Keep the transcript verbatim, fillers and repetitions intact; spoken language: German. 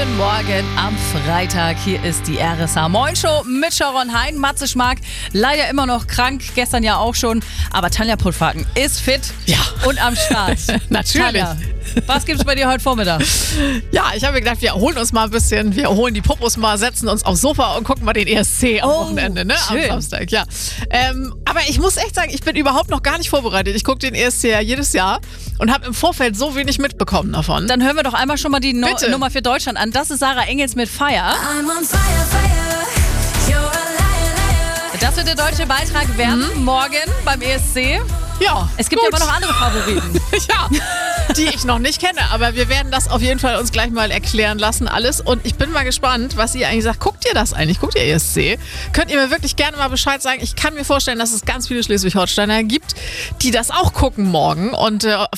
Guten Morgen am Freitag. Hier ist die R S H Moin Show mit Sharon Hein. Matze Schmark, leider immer noch krank, gestern ja auch schon. Aber Tanja Putfaken ist fit ja. und am Start. Natürlich. Tanja, was gibt's bei dir heute Vormittag? Ja, ich habe mir gedacht, wir holen uns mal ein bisschen, wir holen die Popos mal, setzen uns aufs Sofa und gucken mal den E S C am Oh, Wochenende, ne? Am schön. Samstag, ja. Ähm, aber ich muss echt sagen, ich bin überhaupt noch gar nicht vorbereitet. Ich gucke den E S C ja jedes Jahr und habe im Vorfeld so wenig mitbekommen davon. Dann hören wir doch einmal schon mal die no- Bitte. Nummer für Deutschland an. Das ist Sarah Engels mit Fire. I'm on fire, fire. You're a liar, liar. Das wird der deutsche Beitrag werden, Mhm. morgen beim E S C. Ja, Es gibt gut. ja aber noch andere Favoriten. Ja, die ich noch nicht kenne, aber wir werden das auf jeden Fall uns gleich mal erklären lassen, alles. Und ich bin mal gespannt, was ihr eigentlich sagt. Guckt ihr das eigentlich? Guckt ihr E S C? Könnt ihr mir wirklich gerne mal Bescheid sagen? Ich kann mir vorstellen, dass es ganz viele Schleswig-Holsteiner gibt, die das auch gucken morgen und äh,